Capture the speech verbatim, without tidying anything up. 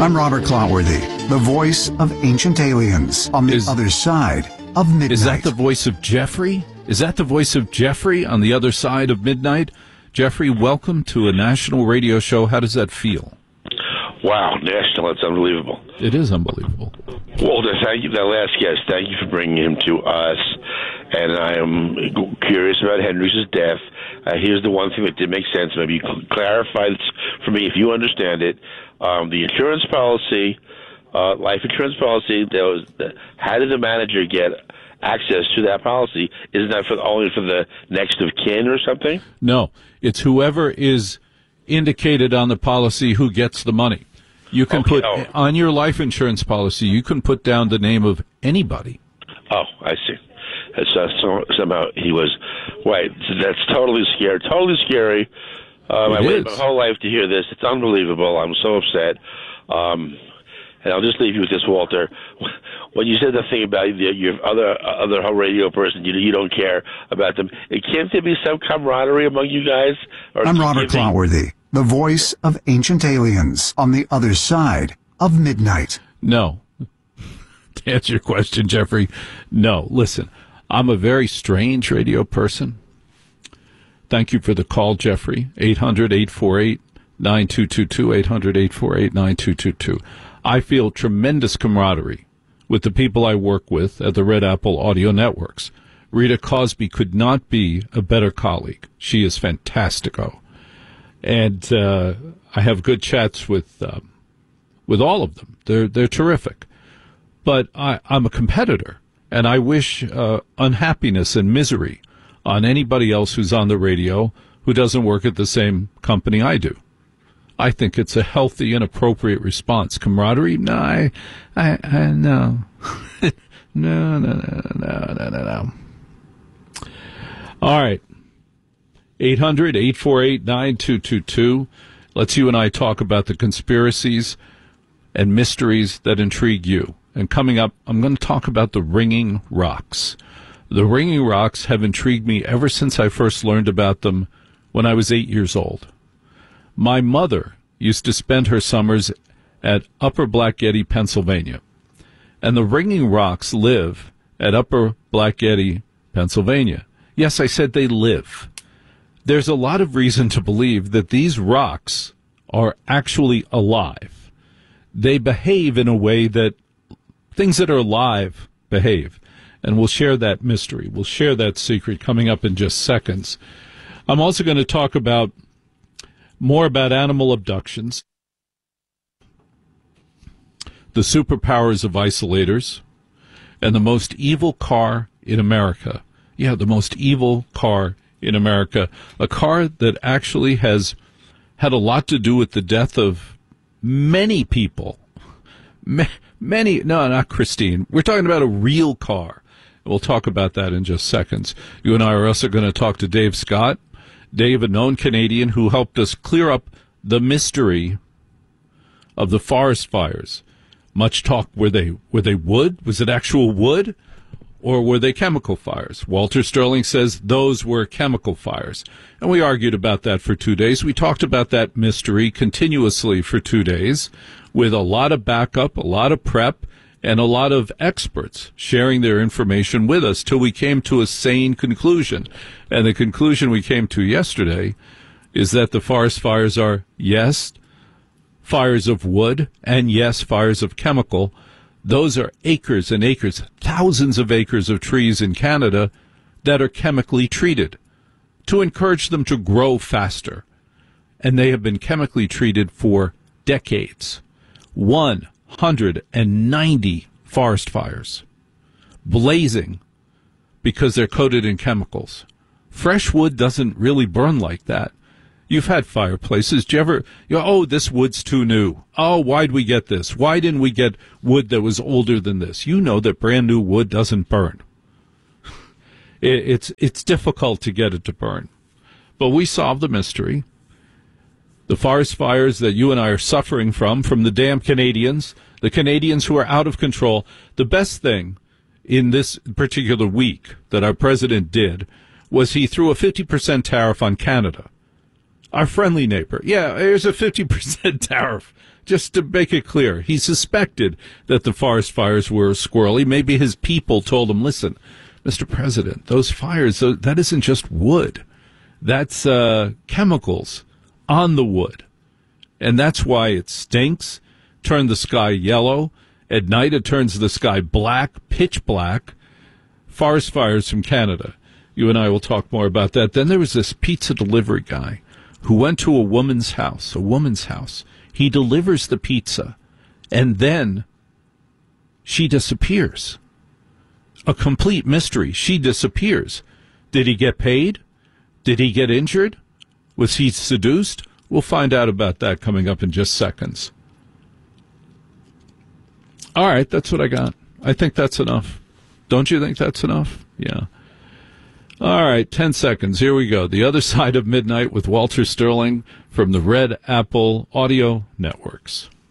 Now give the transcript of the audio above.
I'm Robert Clotworthy, the voice of Ancient Aliens on the Is- other side of midnight. Is that the voice of Jeffrey? Is that the voice of Jeffrey on the other side of midnight? Jeffrey, welcome to a national radio show. How does that feel? Wow, national, it's unbelievable. It is unbelievable. Walter, thank you, that last guest, thank you for bringing him to us. And I am curious about Henry's death. Uh, here's the one thing that did make sense. Maybe you can clarify this for me if you understand it. Um, the insurance policy, uh, life insurance policy, there was, how did the manager get access to that policy? Isn't that for only for the next of kin or something? No, it's whoever is indicated on the policy who gets the money. You can Okay, put oh. on your life insurance policy, you can put down the name of anybody. Oh, I see. It's, uh, so, somehow he was right. So that's totally scary. Totally scary. Um, It I waited is. my whole life to hear this. It's unbelievable. I'm so upset. Um, and I'll just leave you with this, Walter. When you said the thing about the, your other other whole radio person, you you don't care about them. Can't there be some camaraderie among you guys? Or I'm Robert giving? Clotworthy, the voice of Ancient Aliens on the other side of midnight. No. To answer your question, Jeffrey, no. Listen, I'm a very strange radio person. Thank you for the call, Jeffrey. eight hundred, eight four eight, nine two two two, eight hundred, eight four eight, nine two two two. I feel tremendous camaraderie with the people I work with at the Red Apple Audio Networks. Rita Cosby could not be a better colleague. She is fantastico. And uh, I have good chats with um, with all of them. They're they're terrific. But I, I'm a competitor, and I wish uh, unhappiness and misery on anybody else who's on the radio who doesn't work at the same company I do. I think it's a healthy and appropriate response. Camaraderie? No, I, I, I no. no, no, no, no, no, no, no. All right. eight hundred, eight four eight, nine two two two. Let's you and I talk about the conspiracies and mysteries that intrigue you. And coming up, I'm going to talk about the ringing rocks. The ringing rocks have intrigued me ever since I first learned about them when I was eight years old. My mother used to spend her summers at Upper Black Geddy, Pennsylvania. And the ringing rocks live at Upper Black Geddy, Pennsylvania. Yes, I said they live. There's a lot of reason to believe that these rocks are actually alive. They behave in a way that things that are alive behave. And we'll share that mystery. We'll share that secret coming up in just seconds. I'm also going to talk about more about animal abductions, the superpowers of isolators, and the most evil car in America. Yeah, the most evil car in America. A car that actually has had a lot to do with the death of many people. Ma- Many, no, not Christine. We're talking about a real car. We'll talk about that in just seconds. You and I are also going to talk to Dave Scott. Dave, a known Canadian who helped us clear up the mystery of the forest fires. Much talk, were they, were they wood? Was it actual wood? Or were they chemical fires? Walter Sterling says those were chemical fires. And we argued about that for two days. We talked about that mystery continuously for two days with a lot of backup, a lot of prep, and a lot of experts sharing their information with us till we came to a sane conclusion. And the conclusion we came to yesterday is that the forest fires are, yes, fires of wood, and yes, fires of chemical. Those are acres and acres, thousands of acres of trees in Canada that are chemically treated to encourage them to grow faster. And they have been chemically treated for decades. one hundred ninety forest fires blazing because they're coated in chemicals. Fresh wood doesn't really burn like that. You've had fireplaces. Do you ever, you know, oh, this wood's too new. Oh, why'd we get this? Why didn't we get wood that was older than this? You know that brand new wood doesn't burn. It, it's, it's difficult to get it to burn. But we solved the mystery. The forest fires that you and I are suffering from, from the damn Canadians, the Canadians who are out of control. The best thing in this particular week that our president did was he threw a fifty percent tariff on Canada. Our friendly neighbor. Yeah, there's a fifty percent tariff. Just to make it clear, he suspected that the forest fires were squirrely. Maybe his people told him, listen, Mister President, those fires, that isn't just wood. That's uh, chemicals on the wood. And that's why it stinks, turned the sky yellow. At night, it turns the sky black, pitch black. Forest fires from Canada. You and I will talk more about that. Then there was this pizza delivery guy who went to a woman's house, a woman's house. He delivers the pizza, and then she disappears. A complete mystery. She disappears. Did he get paid? Did he get injured? Was he seduced? We'll find out about that coming up in just seconds. All right, that's what I got. I think that's enough. Don't you think that's enough? Yeah. All right, ten seconds. Here we go. The Other Side of Midnight with Walter Sterling from the Red Apple Audio Networks.